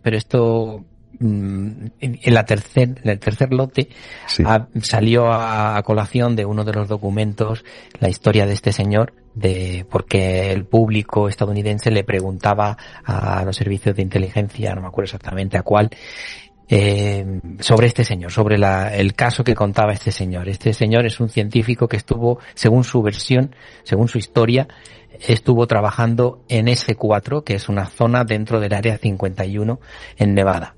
pero esto en el tercer lote Sí. salió a colación de uno de los documentos la historia de este señor, porque el público estadounidense le preguntaba a los servicios de inteligencia, no me acuerdo exactamente a cuál, sobre este señor, sobre el caso que contaba este señor. Este señor es un científico que estuvo, según su versión, según su historia, estuvo trabajando en S4, que es una zona dentro del Área 51 en Nevada.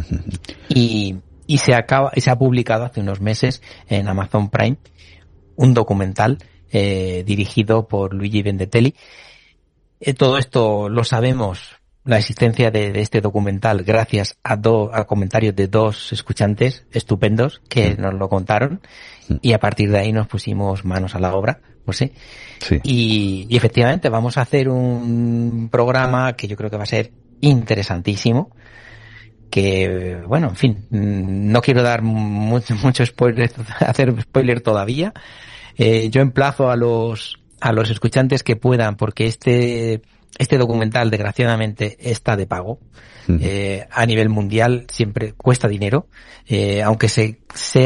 Y se ha publicado hace unos meses en Amazon Prime un documental dirigido por Luigi Vendetelli. Todo esto lo sabemos, la existencia de este documental, gracias a comentarios de dos escuchantes estupendos que nos lo contaron, y a partir de ahí nos pusimos manos a la obra, José. Sí. Y efectivamente vamos a hacer un programa que yo creo que va a ser interesantísimo, que, bueno, en fin, no quiero dar mucho spoiler, hacer spoiler todavía. Yo emplazo a los escuchantes que puedan, porque este documental desgraciadamente está de pago. A nivel mundial siempre cuesta dinero, aunque se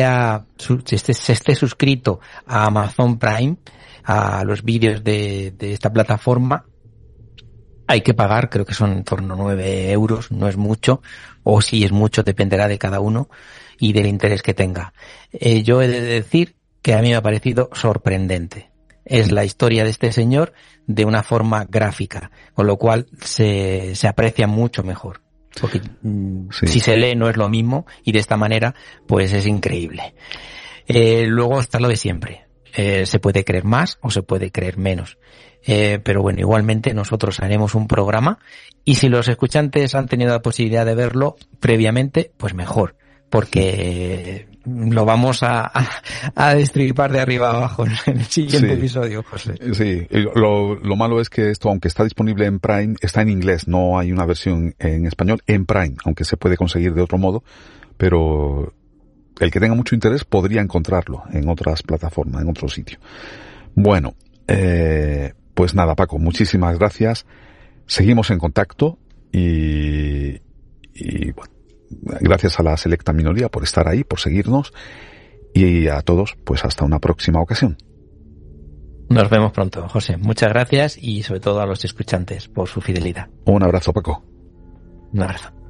esté suscrito a Amazon Prime, a los vídeos de esta plataforma, hay que pagar, creo que son en torno a 9 euros, no es mucho, o si es mucho dependerá de cada uno y del interés que tenga. Yo he de decir que a mí me ha parecido sorprendente. Es la historia de este señor de una forma gráfica, con lo cual se aprecia mucho mejor. Porque si se lee no es lo mismo, y de esta manera pues es increíble. Luego está lo de siempre. Se puede creer más o se puede creer menos. Pero bueno, igualmente nosotros haremos un programa, y si los escuchantes han tenido la posibilidad de verlo previamente, pues mejor, porque lo vamos a destripar de arriba abajo en el siguiente episodio, José. Sí, lo malo es que esto, aunque está disponible en Prime, está en inglés, no hay una versión en español en Prime, aunque se puede conseguir de otro modo, pero el que tenga mucho interés podría encontrarlo en otras plataformas, en otro sitio. Bueno, pues nada, Paco, muchísimas gracias. Seguimos en contacto y bueno, gracias a la selecta minoría por estar ahí, por seguirnos, y a todos, pues hasta una próxima ocasión. Nos vemos pronto, José. Muchas gracias, y sobre todo a los escuchantes por su fidelidad. Un abrazo, Paco. Un abrazo.